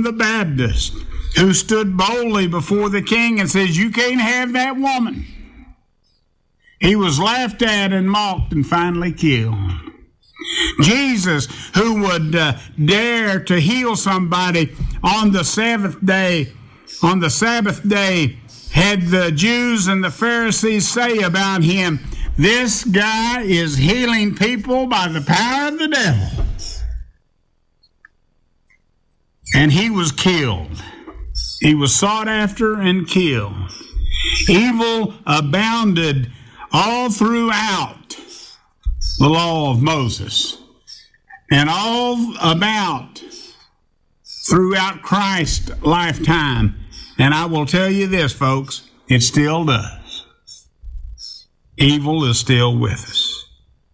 the Baptist, who stood boldly before the king and says, "You can't have that woman." He was laughed at and mocked and finally killed. Jesus, who would dare to heal somebody on the Sabbath day, had the Jews and the Pharisees say about him, "This guy is healing people by the power of the devil." And he was killed. He was sought after and killed. Evil abounded all throughout the law of Moses and all about throughout Christ's lifetime. And I will tell you this, folks, it still does. Evil is still with us.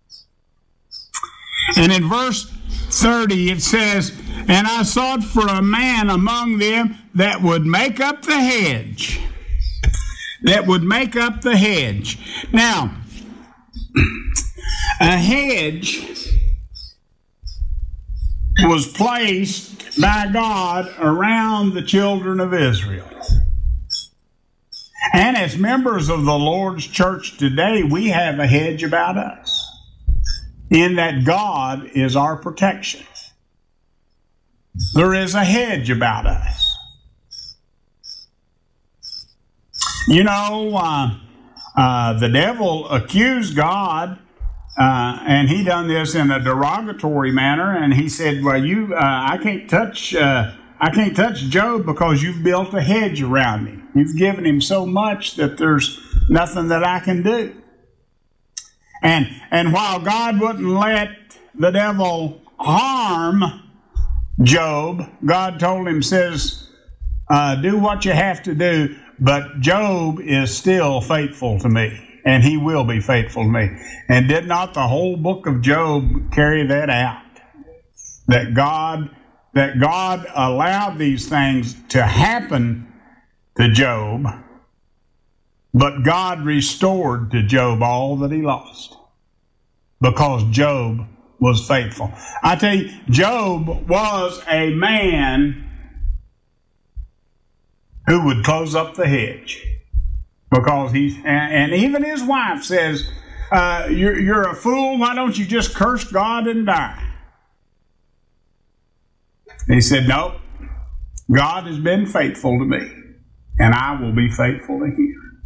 And in verse 30 it says, "And I sought for a man among them that would make up the hedge." That would make up the hedge. Now, a hedge was placed by God around the children of Israel. And as members of the Lord's church today, we have a hedge about us, in that God is our protection. There is a hedge about us. You know, the devil accused God, and he done this in a derogatory manner. And he said, "Well, I can't touch Job because you've built a hedge around him. You've given him so much that there's nothing that I can do." And while God wouldn't let the devil harm Job, God told him, says, "Do what you have to do, but Job is still faithful to me, and he will be faithful to me." And did not the whole book of Job carry that out? That God allowed these things to happen to Job, but God restored to Job all that he lost, because Job was faithful. I tell you, Job was a man who would close up the hedge, because and even his wife says, you're a fool, why don't you just curse God and die? And he said, "No, God has been faithful to me, and I will be faithful to him."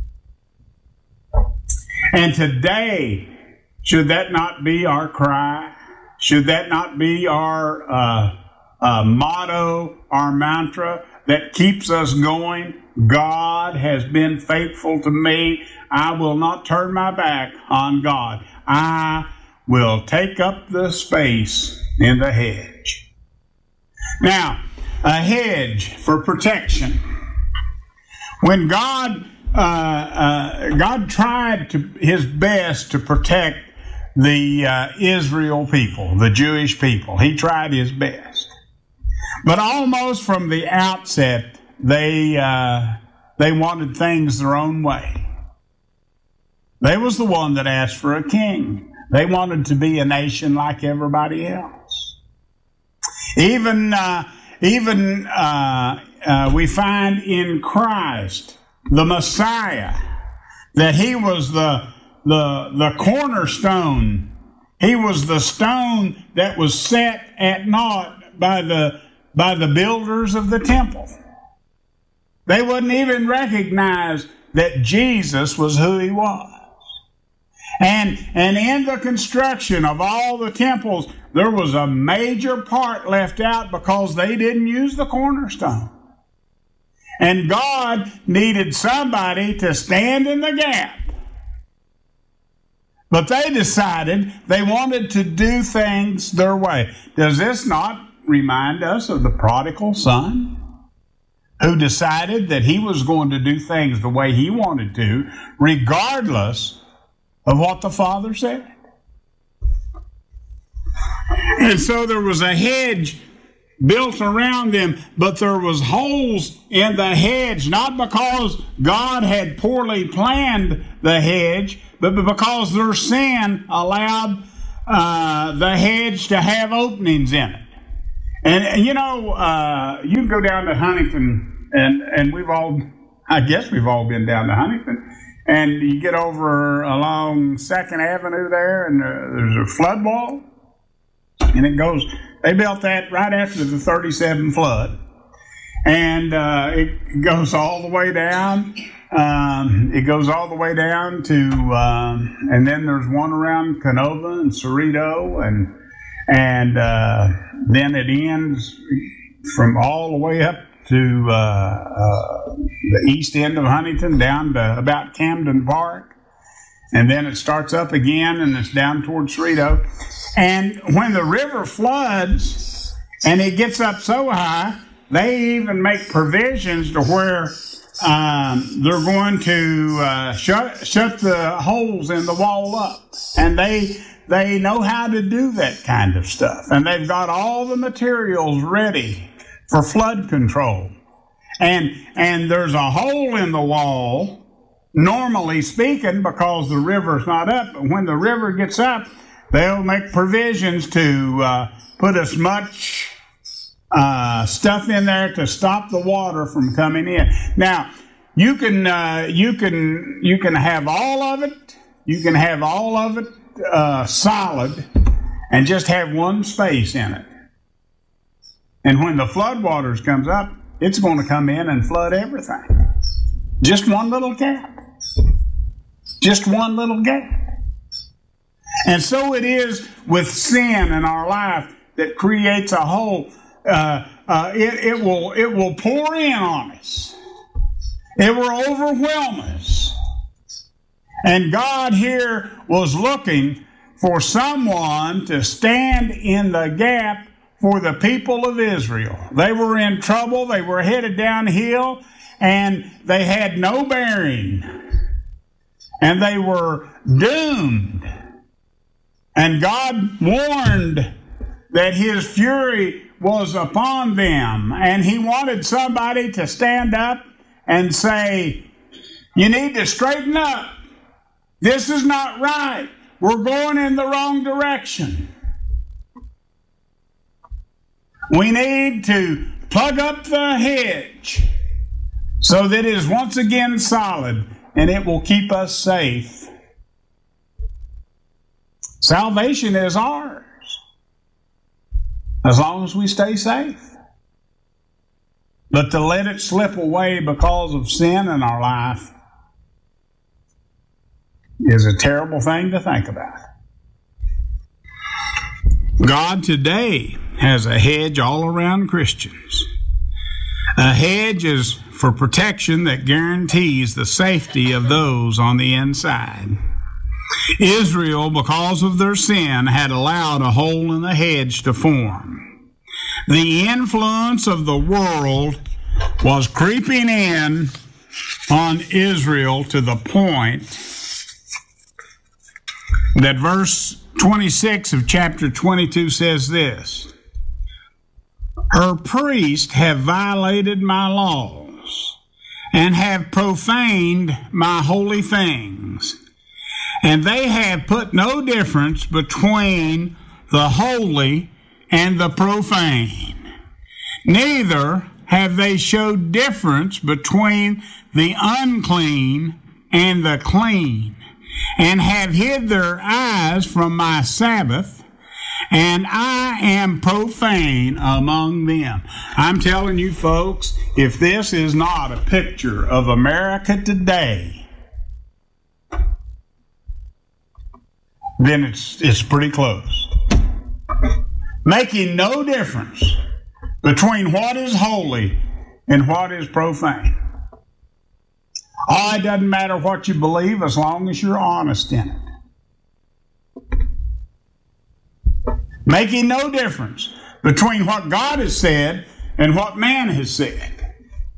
And today, should that not be our cry? Should that not be our motto, our mantra that keeps us going? God has been faithful to me. I will not turn my back on God. I will take up the space in the hedge. Now, a hedge for protection. When God tried his best to protect the Israel people, the Jewish people. He tried his best. But almost from the outset, they wanted things their own way. They was the one that asked for a king. They wanted to be a nation like everybody else. Even we find in Christ, the Messiah, that he was the cornerstone. He was the stone that was set at naught by the builders of the temple. They wouldn't even recognize that Jesus was who he was. And in the construction of all the temples, there was a major part left out because they didn't use the cornerstone. And God needed somebody to stand in the gap. But they decided they wanted to do things their way. Does this not remind us of the prodigal son, who decided that he was going to do things the way he wanted to, regardless of what the father said? And so there was a hedge built around them, but there was holes in the hedge, not because God had poorly planned the hedge, but because their sin allowed the hedge to have openings in it. And you know, you can go down to Huntington, and I guess we've all been down to Huntington, and you get over along 2nd Avenue there, and there's a flood wall, and they built that right after the 37 flood, and it goes all the way down. It goes all the way down to, and then there's one around Canova and Cerrito, and then it ends from all the way up to the east end of Huntington down to about Camden Park, and then it starts up again and it's down towards Cerrito. And when the river floods and it gets up so high, they even make provisions to where they're going to shut the holes in the wall up, and they know how to do that kind of stuff, and they've got all the materials ready for flood control. And there's a hole in the wall, normally speaking, because the river's not up. But when the river gets up, they'll make provisions to put as much stuff in there to stop the water from coming in. Now, you can have all of it. You can have all of it solid, and just have one space in it. And when the floodwaters comes up, it's going to come in and flood everything. Just one little gap. Just one little gap. And so it is with sin in our life that creates a hole. It will pour in on us. It will overwhelm us. And God here was looking for someone to stand in the gap for the people of Israel. They were in trouble. They were headed downhill, and they had no bearing. And they were doomed. And God warned that His fury was upon them. And He wanted somebody to stand up and say, you need to straighten up. This is not right. We're going in the wrong direction. We need to plug up the hedge so that it is once again solid and it will keep us safe. Salvation is ours as long as we stay safe. But to let it slip away because of sin in our life is a terrible thing to think about. God today has a hedge all around Christians. A hedge is for protection that guarantees the safety of those on the inside. Israel, because of their sin, had allowed a hole in the hedge to form. The influence of the world was creeping in on Israel to the point that verse 26 of chapter 22 says this: her priests have violated my laws and have profaned my holy things, and they have put no difference between the holy and the profane. Neither have they showed difference between the unclean and the clean, and have hid their eyes from my Sabbath, and I am profane among them. I'm telling you folks, if this is not a picture of America today, then it's pretty close. Making no difference between what is holy and what is profane. Oh, it doesn't matter what you believe as long as you're honest in it. Making no difference between what God has said and what man has said.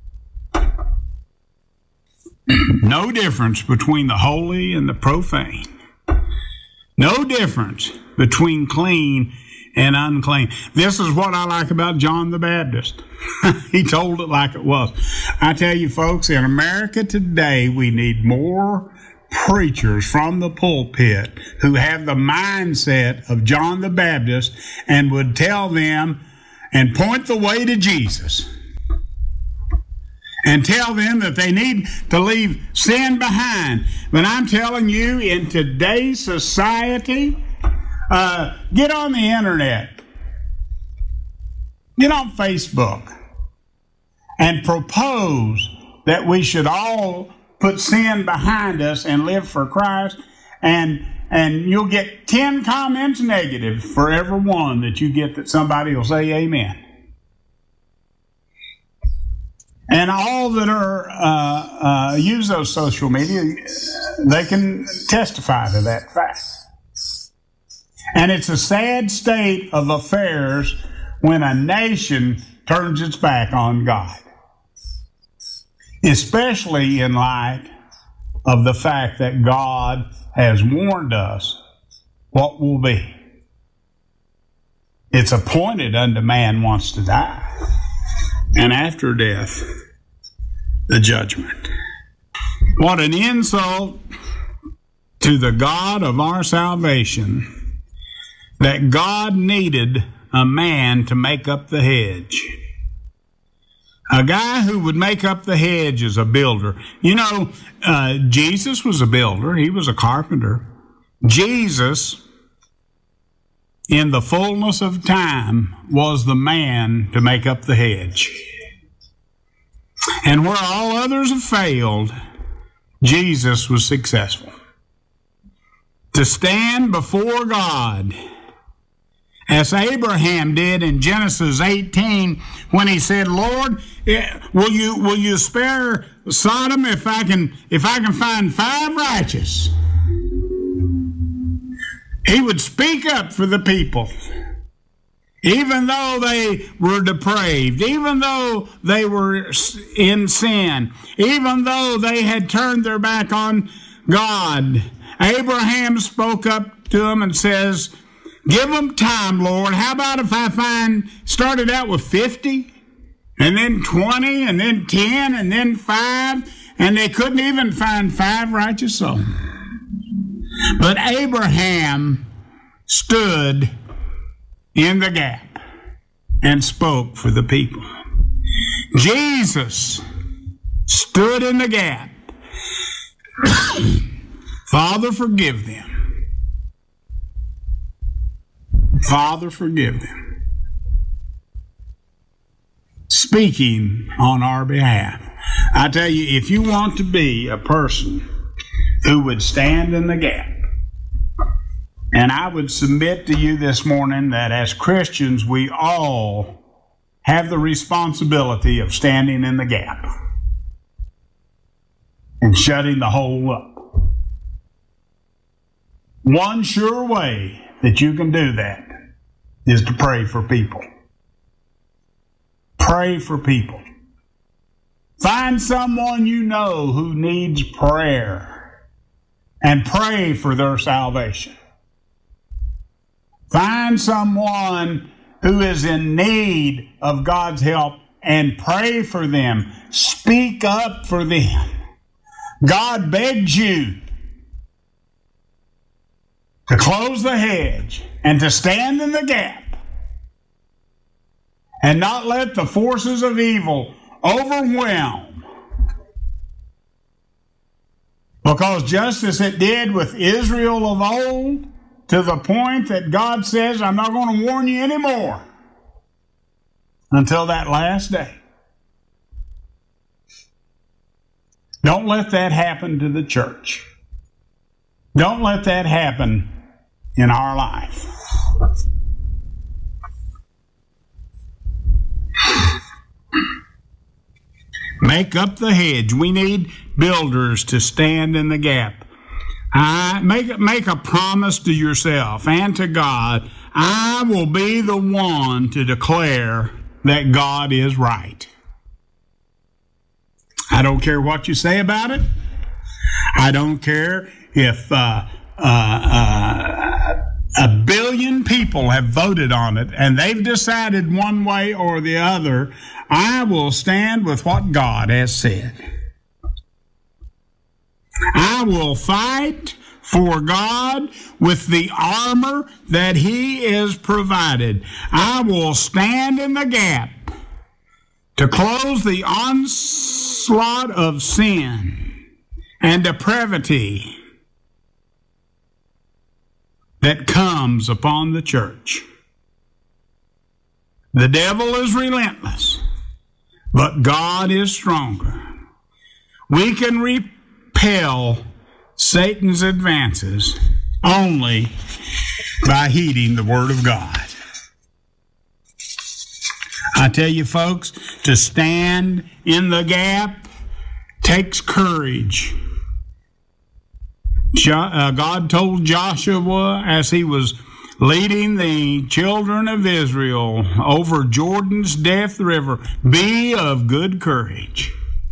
No difference between the holy and the profane. No difference between clean and unclean. This is what I like about John the Baptist. He told it like it was. I tell you folks, in America today, we need more preachers from the pulpit who have the mindset of John the Baptist and would tell them, and point the way to Jesus and tell them that they need to leave sin behind. But I'm telling you, in today's society, get on the internet, get on Facebook, and propose that we should all put sin behind us and live for Christ, and you'll get 10 comments negative for every one that you get that somebody will say amen. And all that are use those social media, they can testify to that fact. And it's a sad state of affairs when a nation turns its back on God, especially in light of the fact that God has warned us what will be. It's appointed unto man once to die, and after death, the judgment. What an insult to the God of our salvation that God needed a man to make up the hedge. A guy who would make up the hedge is a builder. You know, Jesus was a builder. He was a carpenter. Jesus, in the fullness of time, was the man to make up the hedge. And where all others have failed, Jesus was successful. To stand before God, as Abraham did in Genesis 18, when he said, "Lord, will you spare Sodom if I can find 5 righteous?" He would speak up for the people, even though they were depraved, even though they were in sin, even though they had turned their back on God. Abraham spoke up to him and says, "Give them time, Lord. How about if I started out with 50, and then 20, and then 10, and then 5, and they couldn't even find 5 righteous souls." But Abraham stood in the gap and spoke for the people. Jesus stood in the gap. Father, forgive them. Father, forgive them. Speaking on our behalf. I tell you, if you want to be a person who would stand in the gap, and I would submit to you this morning that as Christians, we all have the responsibility of standing in the gap and shutting the hole up. One sure way that you can do that is to pray for people. Pray for people. Find someone you know who needs prayer and pray for their salvation. Find someone who is in need of God's help and pray for them. Speak up for them. God begs you to close the hedge and to stand in the gap and not let the forces of evil overwhelm. Because just as it did with Israel of old, to the point that God says, "I'm not going to warn you anymore until that last day." Don't let that happen to the church. Don't let that happen in our life. Make up the hedge. We need builders to stand in the gap. Make a promise to yourself and to God. I will be the one to declare that God is right. I don't care what you say about it. I don't care if a billion people have voted on it and they've decided one way or the other. I will stand with what God has said. I will fight for God with the armor that he is provided. I will stand in the gap to close the onslaught of sin and depravity that comes upon the church. The devil is relentless, but God is stronger. We can repel Satan's advances only by heeding the Word of God. I tell you, folks, to stand in the gap takes courage. God told Joshua as he was leading the children of Israel over Jordan's Death River, be of good courage.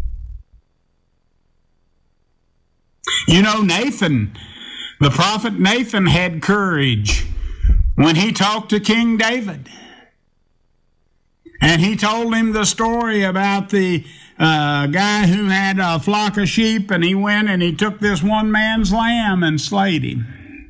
You know, Nathan, the prophet Nathan, had courage when he talked to King David. And he told him the story about the guy who had a flock of sheep, and he went and he took this one man's lamb and slayed him.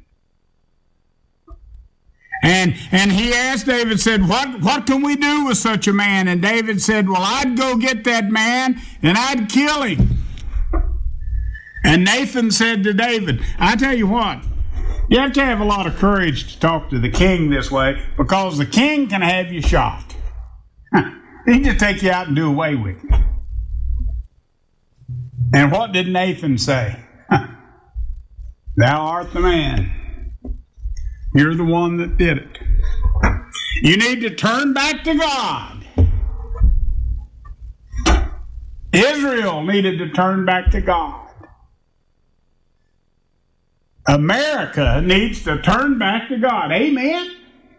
And he asked David, said, what can we do with such a man? And David said, well, I'd go get that man and I'd kill him. And Nathan said to David, I tell you what, you have to have a lot of courage to talk to the king this way, because the king can have you shot. He can just take you out and do away with you. And what did Nathan say? Thou art the man. You're the one that did it. You need to turn back to God. Israel needed to turn back to God. America needs to turn back to God. Amen?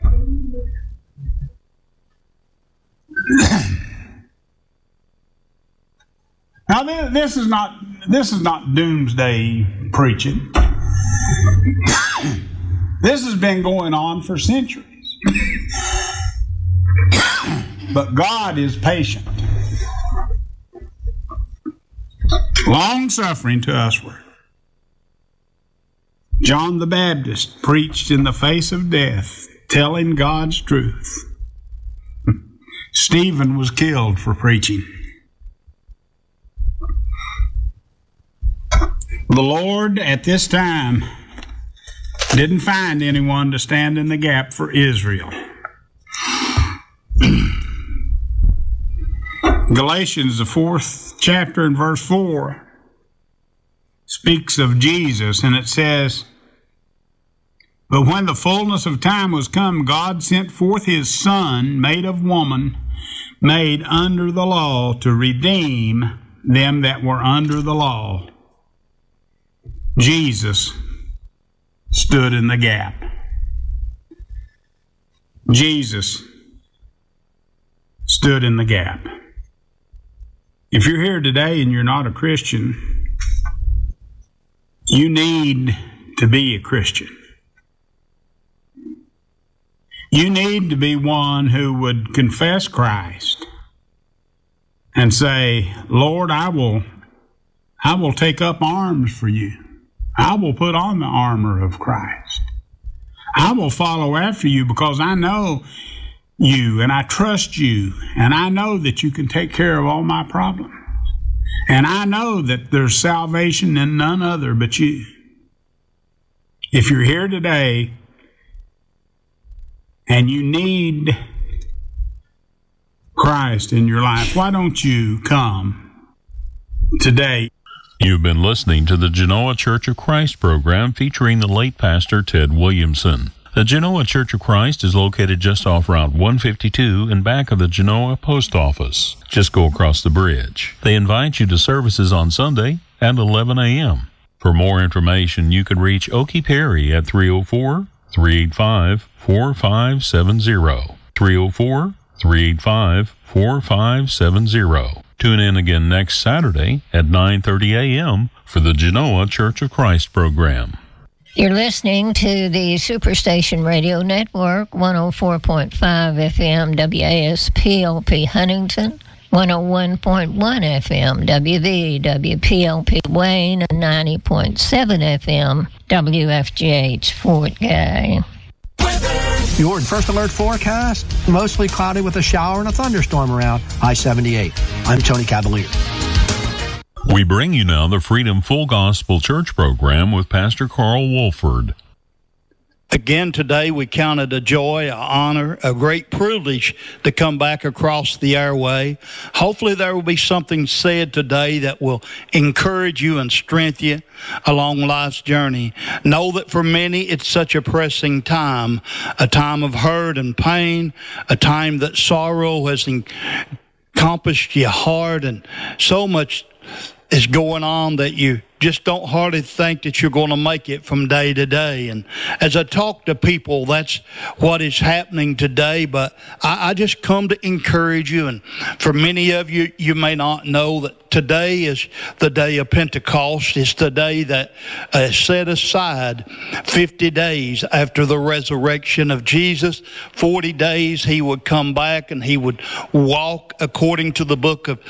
Now, this is not doomsday preaching. This has been going on for centuries. But God is patient, long-suffering to usward. John the Baptist preached in the face of death, telling God's truth. Stephen was killed for preaching. The Lord at this time didn't find anyone to stand in the gap for Israel. Galatians, the 4th chapter and verse 4, speaks of Jesus, and it says, but when the fullness of time was come, God sent forth his Son, made of woman, made under the law, to redeem them that were under the law. Jesus stood in the gap. Jesus stood in the gap. If you're here today and you're not a Christian, you need to be a Christian. You need to be one who would confess Christ and say, Lord, I will take up arms for you. I will put on the armor of Christ. I will follow after you because I know you and I trust you, and I know that you can take care of all my problems. And I know that there's salvation in none other but you. If you're here today and you need Christ in your life, why don't you come today? You've been listening to the Genoa Church of Christ program featuring the late Pastor Ted Williamson. The Genoa Church of Christ is located just off Route 152 in back of the Genoa Post Office. Just go across the bridge. They invite you to services on Sunday at 11 a.m. For more information, you can reach Okie Perry at 304-385-4570. 304-385-4570. Tune in again next Saturday at 9:30 a.m. for the Genoa Church of Christ program. You're listening to the Superstation Radio Network, 104.5 FM WASP LP Huntington, 101.1 FM, WVWPLP Wayne, and 90.7 FM, WFGH Fort Gay. Your First Alert forecast, mostly cloudy with a shower and a thunderstorm around I-78. I'm Tony Cavalier. We bring you now the Freedom Full Gospel Church program with Pastor Carl Wolford. Again, today we count it a joy, an honor, a great privilege to come back across the airway. Hopefully there will be something said today that will encourage you and strengthen you along life's journey. Know that for many it's such a pressing time, a time of hurt and pain, a time that sorrow has encompassed your heart, and so much is going on that you just don't hardly think that you're going to make it from day to day. And as I talk to people, that's what is happening today. But I just come to encourage you. And for many of you, you may not know that today is the day of Pentecost. It's the day that is set aside 50 days after the resurrection of Jesus. 40 days he would come back and he would walk according to the book of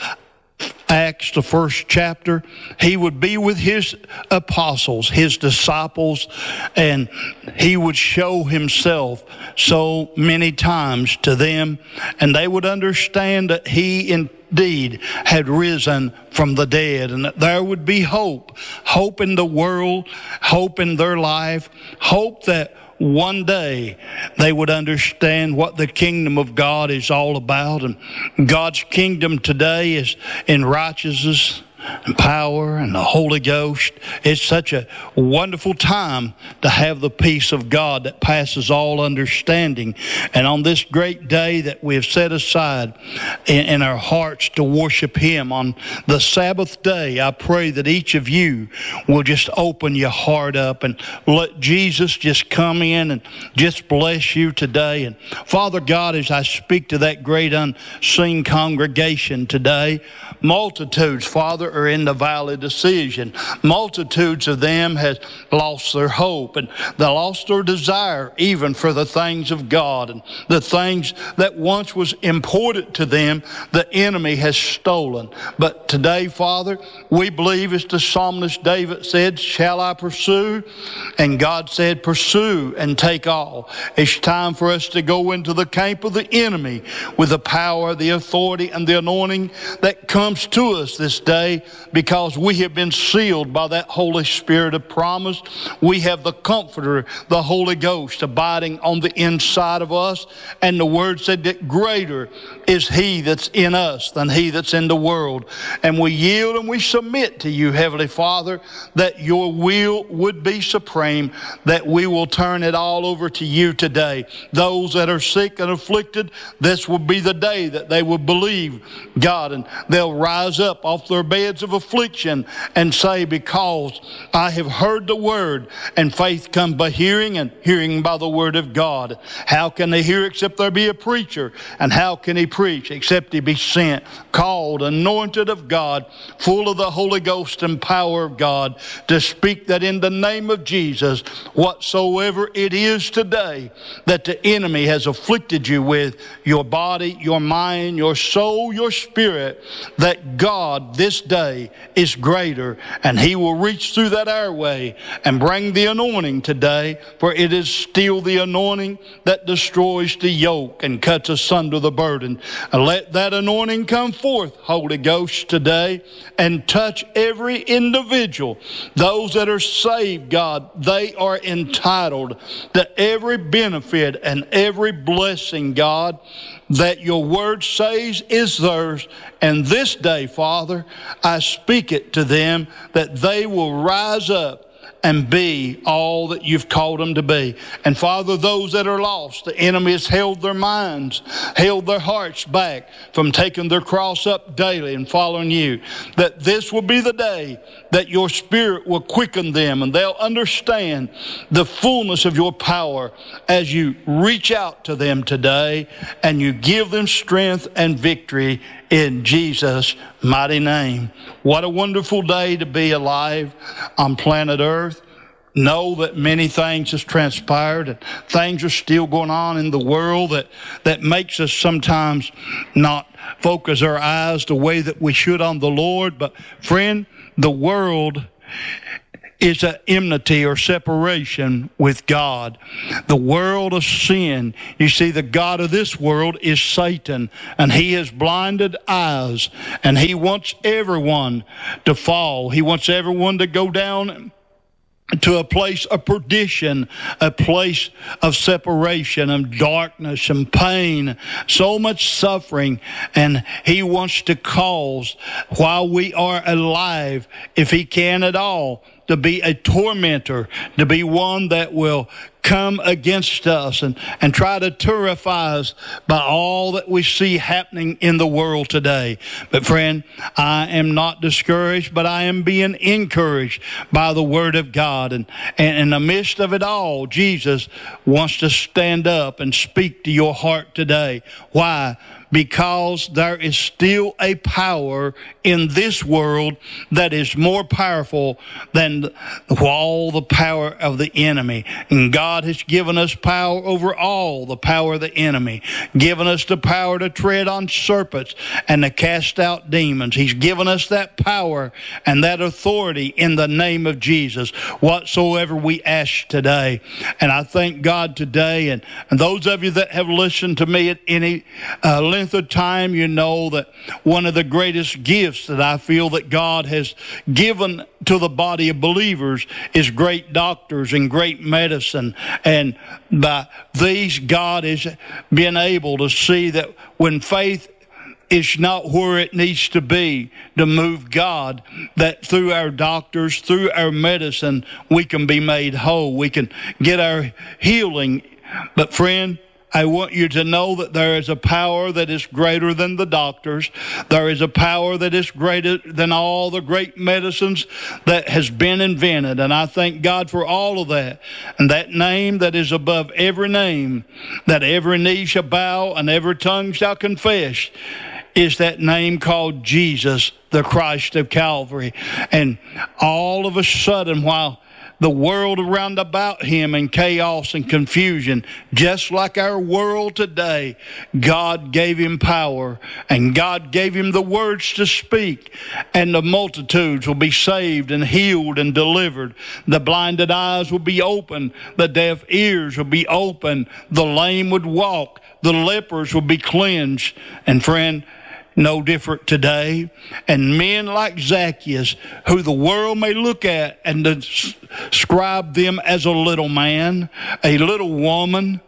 Acts, the first chapter. He would be with his apostles, his disciples, and he would show himself so many times to them, and they would understand that he indeed had risen from the dead, and that there would be hope in the world, hope in their life, hope that one day they would understand what the kingdom of God is all about. And God's kingdom today is in righteousness and power and the Holy Ghost. It's such a wonderful time to have the peace of God that passes all understanding. And on this great day that we have set aside in our hearts to worship Him on the Sabbath day, I pray that each of you will just open your heart up and let Jesus just come in and just bless you today. And Father God, as I speak to that great unseen congregation today, multitudes, Father, are in the valley of decision. Multitudes of them has lost their hope, and they lost their desire even for the things of God, and the things that once was important to them, the enemy has stolen. But today, Father, we believe, as the psalmist David said, shall I pursue? And God said, pursue and take all. It's time for us to go into the camp of the enemy with the power, the authority, and the anointing that comes to us this day, because we have been sealed by that Holy Spirit of promise. We have the Comforter, the Holy Ghost, abiding on the inside of us. And the Word said that greater is He that's in us than he that's in the world. And we yield and we submit to you, Heavenly Father, that your will would be supreme, that we will turn it all over to you today. Those that are sick and afflicted, this will be the day that they will believe, God, and they'll rise up off their beds of affliction and say, because I have heard the word, and faith comes by hearing, and hearing by the word of God. How can they hear except there be a preacher? And how can he preach except he be sent, called, anointed of God, full of the Holy Ghost and power of God, to speak that in the name of Jesus, whatsoever it is today that the enemy has afflicted you with, your body, your mind, your soul, your spirit, that God this day is greater, and He will reach through that airway and bring the anointing today, for it is still the anointing that destroys the yoke and cuts asunder the burden. And let that anointing come forth, Holy Ghost, today, and touch every individual. Those that are saved, God, they are entitled to every benefit and every blessing, God, that your word says is theirs. And this day, Father, I speak it to them, that they will rise up and be all that you've called them to be. And Father, those that are lost, the enemy has held their minds, held their hearts back from taking their cross up daily and following you, that this will be the day that your Spirit will quicken them, and they'll understand the fullness of your power as you reach out to them today and you give them strength and victory in Jesus' mighty name. What a wonderful day to be alive on planet Earth. know that many things has transpired and things are still going on in the world that makes us sometimes not focus our eyes the way that we should on the Lord. But friend, the world is an enmity or separation with God. The world of sin. You see, the God of this world is Satan, and he has blinded eyes, and he wants everyone to fall. He wants everyone to go down to a place of perdition, a place of separation and darkness and pain, so much suffering. And he wants to cause, while we are alive, if he can at all, to be a tormentor, to be one that will come against us and try to terrify us by all that we see happening in the world today. But friend, I am not discouraged, but I am being encouraged by the Word of God. And in the midst of it all, Jesus wants to stand up and speak to your heart today. Why? Because there is still a power in this world that is more powerful than all the power of the enemy. And God has given us power over all the power of the enemy, given us the power to tread on serpents and to cast out demons. He's given us that power and that authority in the name of Jesus, whatsoever we ask today. And I thank God today, and those of you that have listened to me at any length of time, you know that one of the greatest gifts that I feel that God has given to the body of believers is great doctors and great medicine. And by these, God has been able to see that when faith is not where it needs to be to move God, that through our doctors, through our medicine, we can be made whole. We can get our healing. But friend, I want you to know that there is a power that is greater than the doctors. There is a power that is greater than all the great medicines that has been invented. And I thank God for all of that. And that name that is above every name, that every knee shall bow and every tongue shall confess, is that name called Jesus, the Christ of Calvary. And all of a sudden, while the world around about him in chaos and confusion, just like our world today, God gave him power, and God gave him the words to speak, and the multitudes will be saved and healed and delivered. The blinded eyes will be opened, the deaf ears will be opened, the lame would walk, the lepers will be cleansed. And friend, no different today. And men like Zacchaeus, who the world may look at and describe them as a little man, a little woman,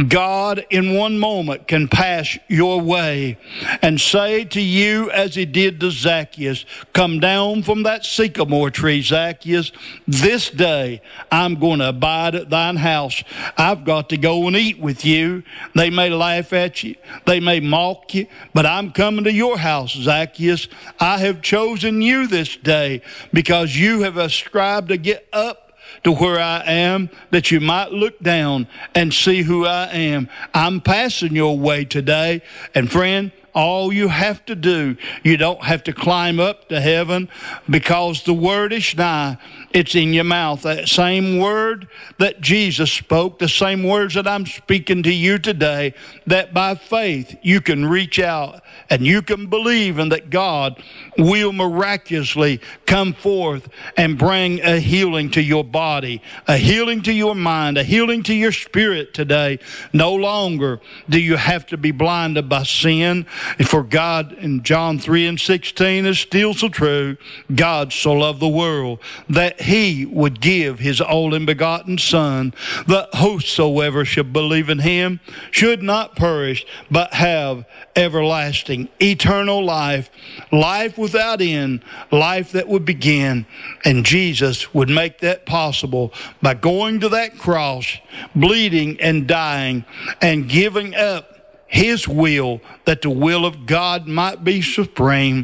God in one moment can pass your way and say to you as he did to Zacchaeus, come down from that sycamore tree, Zacchaeus. This day I'm going to abide at thine house. I've got to go and eat with you. They may laugh at you. They may mock you. But I'm coming to your house, Zacchaeus. I have chosen you this day because you have ascribed to get up to where I am, that you might look down and see who I am. I'm passing your way today. And friend, all you have to do, you don't have to climb up to heaven, because the word is nigh. It's in your mouth. That same word that Jesus spoke, the same words that I'm speaking to you today, that by faith you can reach out and you can believe in that God will miraculously come forth and bring a healing to your body, a healing to your mind, a healing to your spirit today. No longer do you have to be blinded by sin. For God, in John 3:16 is still so true, God so loved the world that he would give his only begotten Son, that whosoever should believe in him should not perish, but have everlasting, eternal life, life without end, life that would begin. And Jesus would make that possible by going to that cross, bleeding and dying, and giving up his will, that the will of God might be supreme,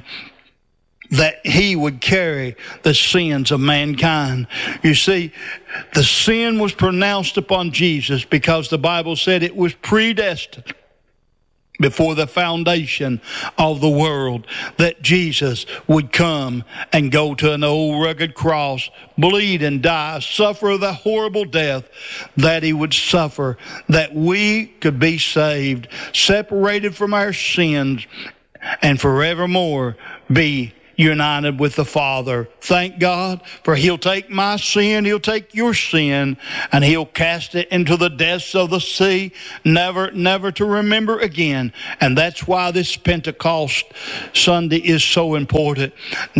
that he would carry the sins of mankind. You see, the sin was pronounced upon Jesus because the Bible said it was predestined before the foundation of the world, that Jesus would come and go to an old rugged cross, bleed and die, suffer the horrible death that he would suffer, that we could be saved, separated from our sins, and forevermore be united with the Father. Thank God, for he'll take my sin, he'll take your sin, and he'll cast it into the depths of the sea, never to remember again. And that's why this Pentecost Sunday is so important.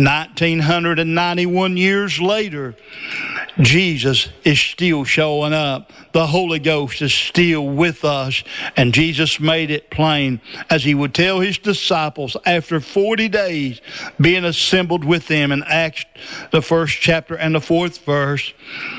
1991 years later, Jesus is still showing up. The Holy Ghost is still with us. And Jesus made it plain as he would tell his disciples after 40 days being assembled with them in Acts, the 1st chapter and the 4th verse.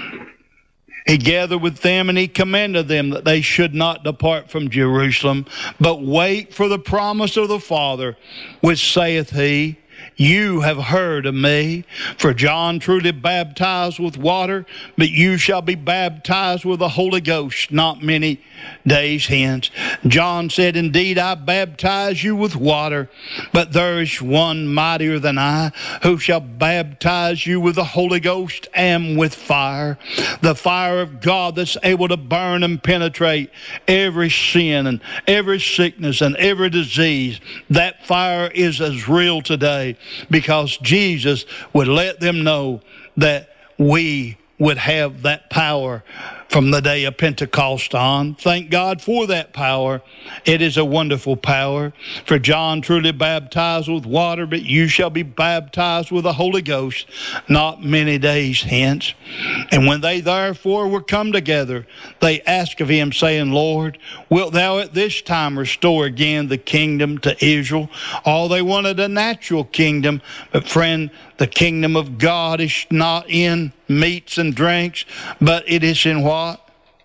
He gathered with them and he commanded them that they should not depart from Jerusalem, but wait for the promise of the Father, which saith he, you have heard of me. For John truly baptized with water, but you shall be baptized with the Holy Ghost not many days hence. John said, indeed, I baptize you with water, but there is one mightier than I, who shall baptize you with the Holy Ghost and with fire. The fire of God that's able to burn and penetrate every sin and every sickness and every disease. That fire is as real today, because Jesus would let them know that we would have that power from the day of Pentecost on. Thank God for that power. It is a wonderful power. For John truly baptized with water, but you shall be baptized with the Holy Ghost not many days hence. And when they therefore were come together, they asked of him, saying, Lord, wilt thou at this time restore again the kingdom to Israel? All they wanted a natural kingdom, but friend, the kingdom of God is not in meats and drinks, but it is in what?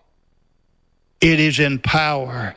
It is in power.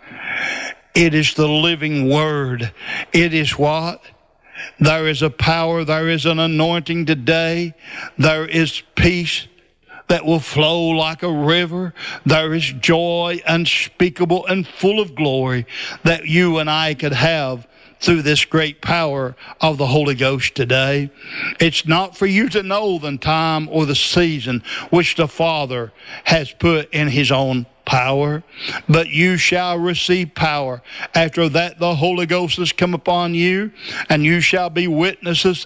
It is the living word. It is what? There is a power, there is an anointing today. There is peace that will flow like a river. There is joy unspeakable and full of glory that you and I could have through this great power of the Holy Ghost today. It's not for you to know the time or the season which the Father has put in his own power, but you shall receive power. After that, the Holy Ghost has come upon you, and you shall be witnesses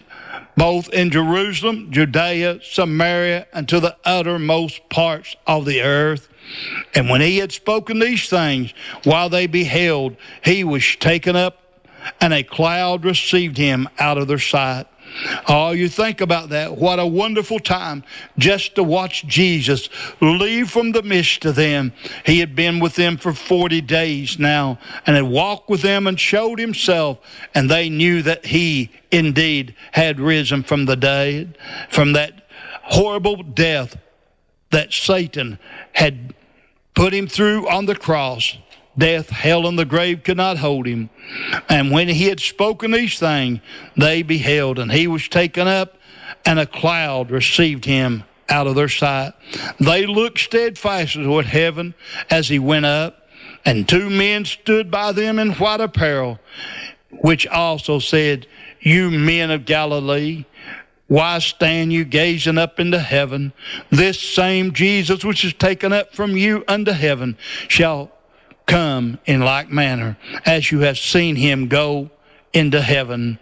both in Jerusalem, Judea, Samaria, and to the uttermost parts of the earth. And when he had spoken these things, while they beheld, he was taken up, and a cloud received him out of their sight. Oh, you think about that. What a wonderful time just to watch Jesus leave from the midst of them. He had been with them for 40 days now, and had walked with them and showed himself, and they knew that he indeed had risen from the dead, from that horrible death that Satan had put him through on the cross. Death, hell, and the grave could not hold him. And when he had spoken these things, they beheld, and he was taken up, and a cloud received him out of their sight. They looked steadfastly toward heaven as he went up, and two men stood by them in white apparel, which also said, you men of Galilee, why stand you gazing up into heaven? This same Jesus which is taken up from you unto heaven shall come in like manner as you have seen him go into heaven.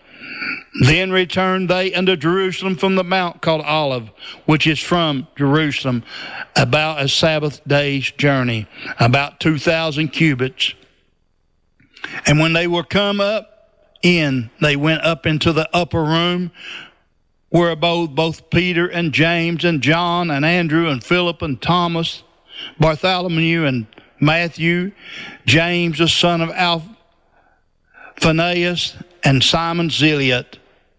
Then returned they unto Jerusalem from the mount called Olive, which is from Jerusalem about a Sabbath day's journey, about 2,000 cubits. And when they were come up in, they went up into the upper room, where abode both Peter and James and John and Andrew and Philip and Thomas, Bartholomew and Matthew, James the son of Alphaeus, and Simon Zealot,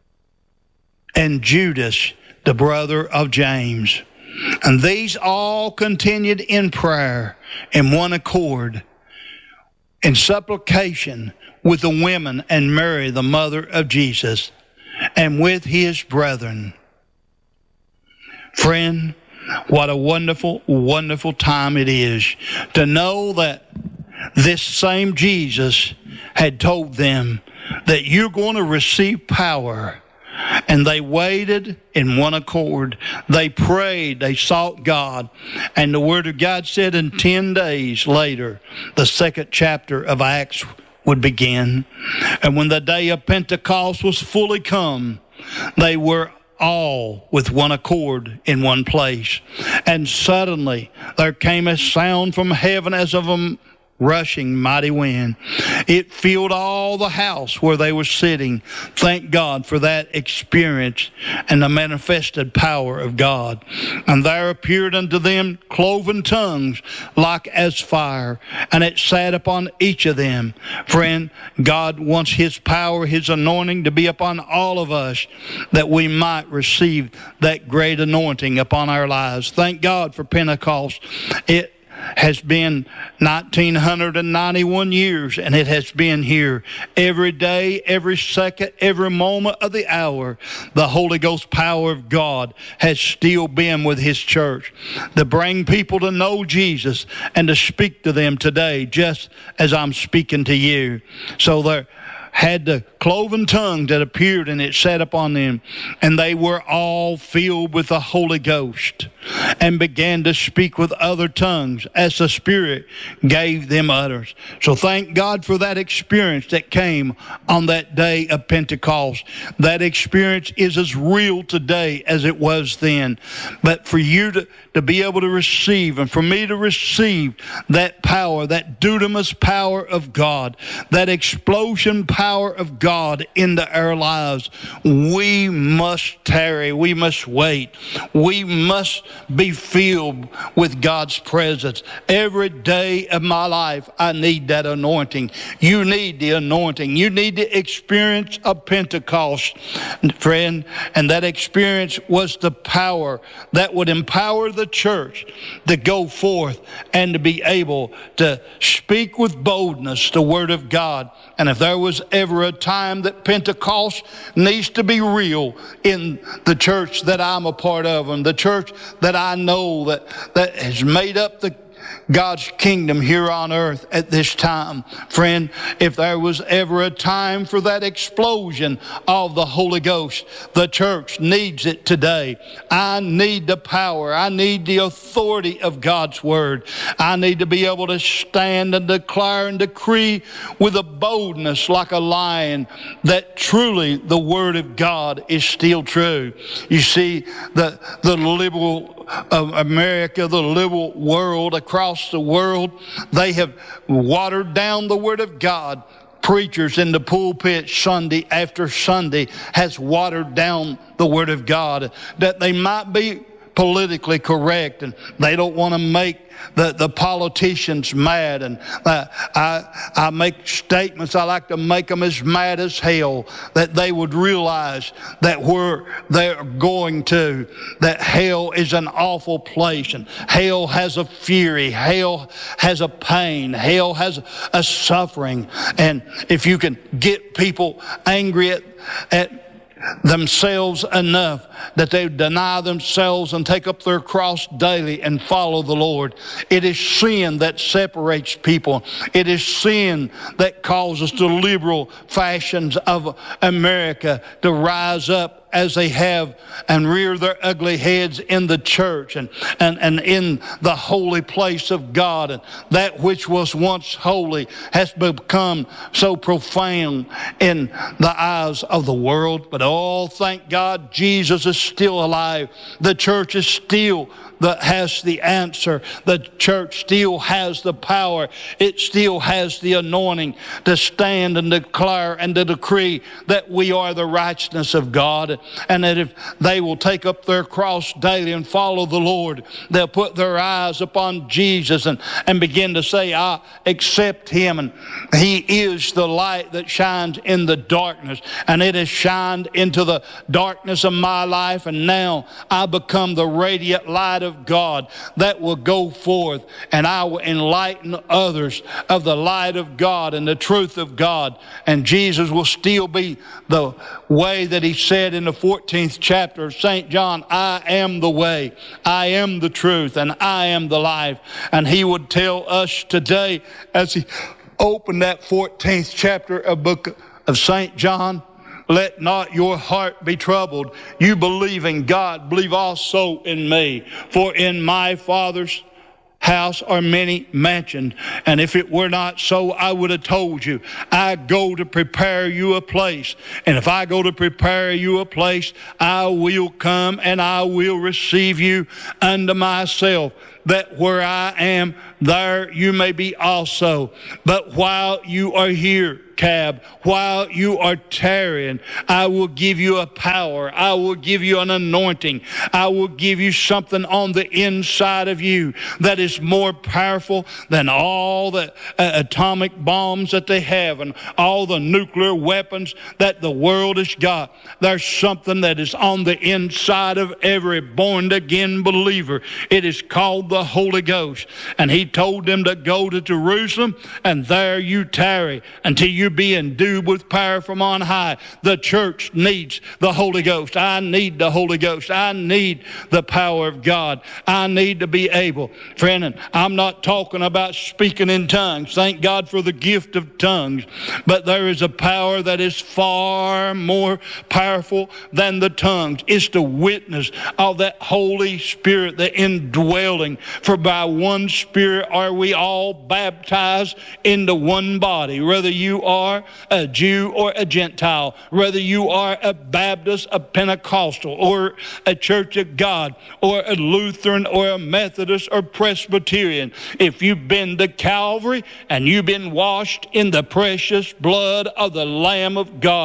and Judas the brother of James. And these all continued in prayer in one accord, in supplication with the women and Mary the mother of Jesus, and with his brethren. Friend, what a wonderful, wonderful time it is to know that this same Jesus had told them that you're going to receive power. And they waited in one accord. They prayed, they sought God. And the Word of God said in 10 days later, the second chapter of Acts would begin. And when the day of Pentecost was fully come, they were all with one accord in one place. And suddenly there came a sound from heaven as of a rushing mighty wind. It filled all the house where they were sitting. Thank God for that experience and the manifested power of God. And there appeared unto them cloven tongues like as fire, and it sat upon each of them. Friend, God wants His power, His anointing to be upon all of us, that we might receive that great anointing upon our lives. Thank God for Pentecost. It has been 1991 years, and it has been here every day, every second, every moment of the hour. The Holy Ghost power of God has still been with His church to bring people to know Jesus and to speak to them today, just as I'm speaking to you. So there had the cloven tongue that appeared, and it sat upon them, and they were all filled with the Holy Ghost, and began to speak with other tongues as the Spirit gave them utterance. So thank God for that experience that came on that day of Pentecost. That experience is as real today as it was then. But for you to be able to receive, and for me to receive that power, that dunamis power of God, that explosion power of God into our lives, we must tarry, we must wait, we must be filled with God's presence. Every day of my life, I need that anointing. You need the anointing. You need the experience of Pentecost, friend. And that experience was the power that would empower the church to go forth and to be able to speak with boldness the Word of God. And if there was ever a time that Pentecost needs to be real in the church that I'm a part of, and the church that I know that has made up God's kingdom here on earth at this time. Friend, if there was ever a time for that explosion of the Holy Ghost, the church needs it today. I need the power. I need the authority of God's Word. I need to be able to stand and declare and decree with a boldness like a lion that truly the Word of God is still true. You see, the liberal of America, the liberal world across the world, they have watered down the Word of God. Preachers in the pulpit Sunday after Sunday has watered down the Word of God, that they might be politically correct, and they don't want to make the politicians mad. And I make statements, I like to make them as mad as hell, that they would realize that where they're going to, that hell is an awful place, and hell has a fury, hell has a pain, hell has a suffering. And if you can get people angry at themselves enough that they deny themselves and take up their cross daily and follow the Lord. It is sin that separates people. It is sin that causes the liberal fashions of America to rise up as they have and rear their ugly heads in the church and in the holy place of God. And that which was once holy has become so profane in the eyes of the world. But oh, thank God, Jesus is still alive. The church is still has the answer. The church still has the power. It still has the anointing to stand and declare and to decree that we are the righteousness of God, and that if they will take up their cross daily and follow the Lord, they'll put their eyes upon Jesus and begin to say, I accept Him, and He is the light that shines in the darkness, and it has shined into the darkness of my life, and now I become the radiant light of of God that will go forth, and I will enlighten others of the light of God and the truth of God. And Jesus will still be the way that he said in the 14th chapter of St. John, I am the way, I am the truth, and I am the life. And he would tell us today as he opened that 14th chapter of book of St. John, let not your heart be troubled. You believe in God, believe also in me. For in my Father's house are many mansions, and if it were not so, I would have told you. I go to prepare you a place, and if I go to prepare you a place, I will come and I will receive you unto myself, that where I am, there you may be also. But while you are here, Cab, while you are tarrying, I will give you a power. I will give you an anointing. I will give you something on the inside of you that is more powerful than all the atomic bombs that they have and all the nuclear weapons that the world has got. There's something that is on the inside of every born-again believer. It is called the Holy Ghost. And he told them to go to Jerusalem, and there you tarry until you be endued with power from on high. The church needs the Holy Ghost. I need the Holy Ghost. I need the power of God. I need to be able. Friend, and I'm not talking about speaking in tongues. Thank God for the gift of tongues. But there is a power that is far more powerful than the tongues. It's the witness of that Holy Spirit, the indwelling. For by one Spirit are we all baptized into one body, whether you are a Jew or a Gentile, whether you are a Baptist, a Pentecostal, or a Church of God, or a Lutheran, or a Methodist, or Presbyterian. If you've been to Calvary and you've been washed in the precious blood of the Lamb of God,